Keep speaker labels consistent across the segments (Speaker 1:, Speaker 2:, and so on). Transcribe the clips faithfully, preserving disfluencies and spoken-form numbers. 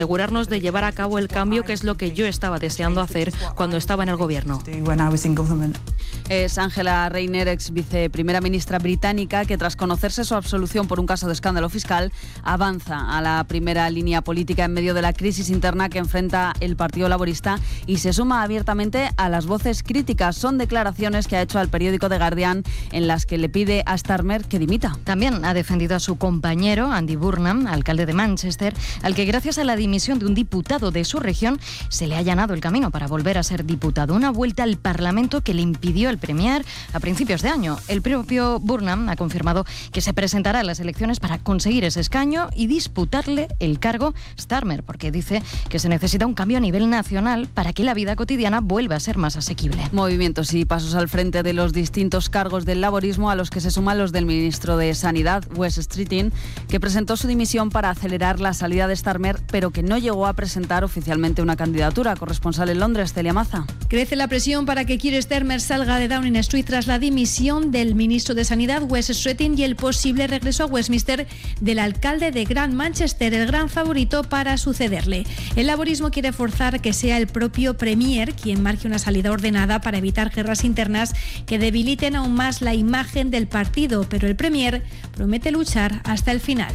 Speaker 1: asegurarnos de llevar a cabo el cambio, que es lo que yo estaba deseando hacer cuando estaba en el gobierno.
Speaker 2: Es Angela Rayner, ex viceprimera ministra británica, que tras conocerse su absolución por un caso de escándalo fiscal, avanza a la primera línea política en medio de la crisis interna que enfrenta el Partido Laborista y se suma abiertamente a las voces críticas. Son declaraciones que ha hecho al periódico The Guardian en las que le pide a Starmer que dimita.
Speaker 1: También ha defendido a su compañero, Andy Burnham, alcalde de Manchester, al que gracias a la dimisión de un diputado de su región se le ha allanado el camino para volver a ser diputado. Una vuelta al Parlamento que le impidió el Premier a principios de año. El propio Burnham ha confirmado que se presentará a las elecciones para conseguir ese escaño y disputarle el cargo Starmer, porque dice que se necesita un cambio a nivel nacional para que la vida cotidiana vuelva a ser más asequible.
Speaker 2: Movimientos y pasos al frente de los distintos cargos del laborismo, a los que se suman los del ministro de Sanidad, Wes Streeting, que presentó su dimisión para acelerar la salida de Starmer, pero que no llegó a presentar oficialmente una candidatura. Corresponsal en Londres, Celia Maza.
Speaker 3: Crece la presión para que Keir Starmer salga de Downing Street tras la dimisión del ministro de Sanidad, Wes Streeting, y el posible regreso a Westminster del alcalde de Gran Manchester, el gran favorito para sucederle. El laborismo quiere forzar que sea el propio Premier quien marque una salida ordenada para evitar guerras internas que debiliten aún más la imagen del partido, pero el Premier promete luchar hasta el final.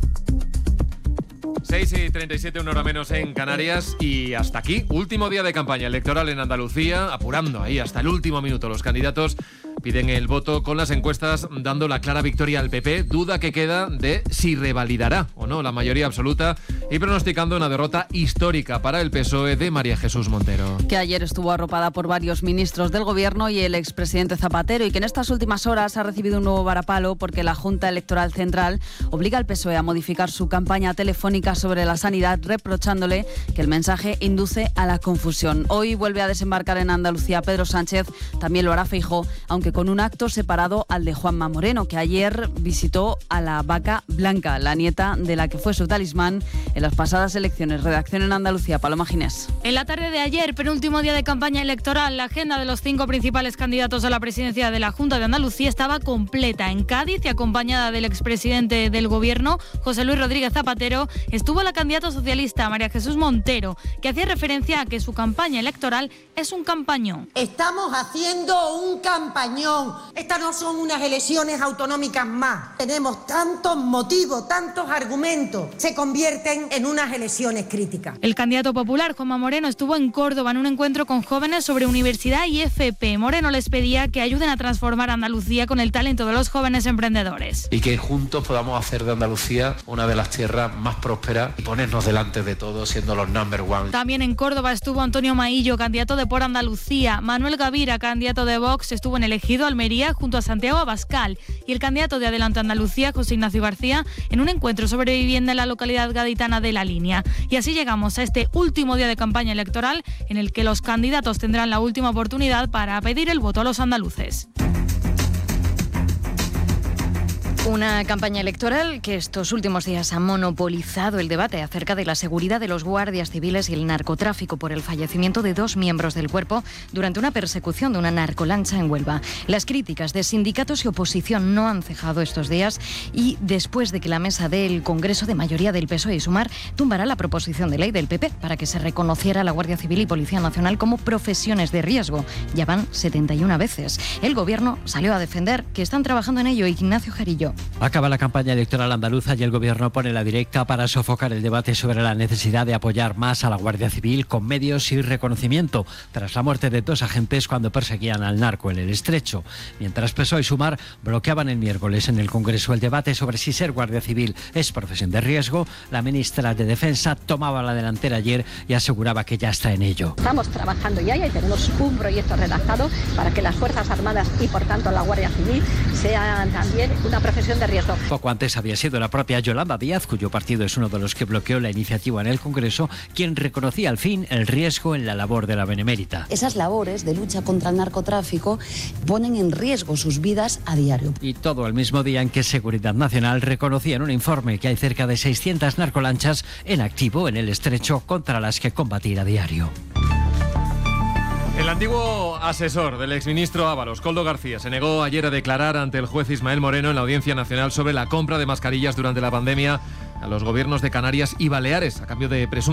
Speaker 4: seis y treinta y siete, una hora menos en Canarias, y hasta aquí, último día de campaña electoral en Andalucía, apurando ahí hasta el último minuto. Los candidatos piden el voto con las encuestas dando la clara victoria al P P, duda que queda de si revalidará o no la mayoría absoluta, y pronosticando una derrota histórica para el P S O E de María Jesús Montero.
Speaker 2: Que ayer estuvo arropada por varios ministros del gobierno y el expresidente Zapatero, y que en estas últimas horas ha recibido un nuevo varapalo porque la Junta Electoral Central obliga al P S O E a modificar su campaña telefónica sobre la sanidad, reprochándole que el mensaje induce a la confusión. Hoy vuelve a desembarcar en Andalucía Pedro Sánchez, también lo hará Feijóo, aunque con un acto separado al de Juanma Moreno, que ayer visitó a la vaca Blanca, la nieta de la que fue su talismán en las pasadas elecciones. Redacción en Andalucía, Paloma Ginés.
Speaker 5: En la tarde de ayer, penúltimo día de campaña electoral, la agenda de los cinco principales candidatos a la presidencia de la Junta de Andalucía estaba completa. En Cádiz, y acompañada del expresidente del Gobierno, José Luis Rodríguez Zapatero, estuvo la candidata socialista María Jesús Montero, que hacía referencia a que su campaña electoral es un campañón.
Speaker 6: Estamos haciendo un campañón. Estas no son unas elecciones autonómicas más. Tenemos tantos motivos, tantos argumentos. Se convierten en unas elecciones críticas.
Speaker 5: El candidato popular, Juanma Moreno, estuvo en Córdoba en un encuentro con jóvenes sobre universidad y F P. Moreno les pedía que ayuden a transformar Andalucía con el talento de los jóvenes emprendedores.
Speaker 7: Y que juntos podamos hacer de Andalucía una de las tierras más prósperas y ponernos delante de todos siendo los number one.
Speaker 5: También en Córdoba estuvo Antonio Maillo, candidato de Por Andalucía. Manuel Gavira, candidato de Vox, estuvo en Elegido Almería junto a Santiago Abascal, y el candidato de Adelante Andalucía, José Ignacio García, en un encuentro sobre vivienda en la localidad gaditana de La Línea. Y así llegamos a este último día de campaña electoral, en el que los candidatos tendrán la última oportunidad para pedir el voto a los andaluces.
Speaker 1: Una campaña electoral que estos últimos días ha monopolizado el debate acerca de la seguridad de los guardias civiles y el narcotráfico por el fallecimiento de dos miembros del cuerpo durante una persecución de una narcolancha en Huelva. Las críticas de sindicatos y oposición no han cejado estos días, y después de que la mesa del Congreso de mayoría del P S O E y Sumar tumbará la proposición de ley del P P para que se reconociera a la Guardia Civil y Policía Nacional como profesiones de riesgo. Ya van setenta y una veces. El Gobierno salió a defender que están trabajando en ello. Ignacio Jarillo.
Speaker 8: Acaba la campaña electoral andaluza y el Gobierno pone la directa para sofocar el debate sobre la necesidad de apoyar más a la Guardia Civil con medios y reconocimiento tras la muerte de dos agentes cuando perseguían al narco en el Estrecho. Mientras P S O E y Sumar bloqueaban el miércoles en el Congreso el debate sobre si ser Guardia Civil es profesión de riesgo, la ministra de Defensa tomaba la delantera ayer y aseguraba que ya está en ello.
Speaker 9: Estamos trabajando ya y tenemos un proyecto redactado para que las Fuerzas Armadas y por tanto la Guardia Civil sean también una profesión de riesgo.
Speaker 8: Poco antes había sido la propia Yolanda Díaz, cuyo partido es uno de los que bloqueó la iniciativa en el Congreso, quien reconocía al fin el riesgo en la labor de la Benemérita.
Speaker 10: Esas labores de lucha contra el narcotráfico ponen en riesgo sus vidas a diario.
Speaker 8: Y todo el mismo día en que Seguridad Nacional reconocía en un informe que hay cerca de seiscientas narcolanchas en activo en el Estrecho contra las que combatir a diario.
Speaker 4: El antiguo asesor del exministro Ábalos, Koldo García, se negó ayer a declarar ante el juez Ismael Moreno en la Audiencia Nacional sobre la compra de mascarillas durante la pandemia a los gobiernos de Canarias y Baleares a cambio de presuntos